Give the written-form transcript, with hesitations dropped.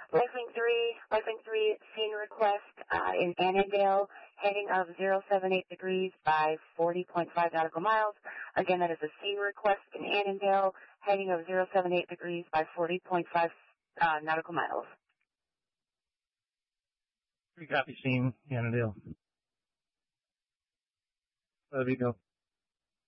Lifelink 3, scene request in Annandale, heading of 078 degrees by 40.5 nautical miles. Again, that is a scene request in Annandale, heading of 078 degrees by 40.5 nautical miles. Copy, scene, Annandale. There we go.